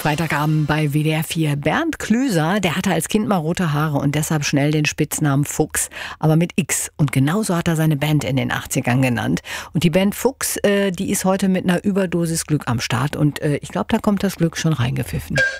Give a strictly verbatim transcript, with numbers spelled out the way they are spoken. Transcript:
Freitagabend bei W D R vier. Bernd Klüser, der hatte als Kind mal rote Haare und deshalb schnell den Spitznamen Fuchs, aber mit X. Und genauso hat er seine Band in den achtzigern genannt. Und die Band Fuchs, äh, die ist heute mit einer Überdosis Glück am Start. Und äh, ich glaube, da kommt das Glück schon reingepfiffen.